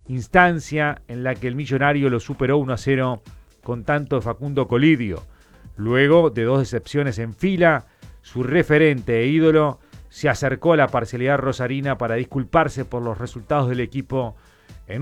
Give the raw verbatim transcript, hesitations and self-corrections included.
instancia en la que el Millonario lo superó uno a cero con tanto de Facundo Colidio. Luego de dos decepciones en fila, su referente e ídolo se acercó a la parcialidad rosarina para disculparse por los resultados del equipo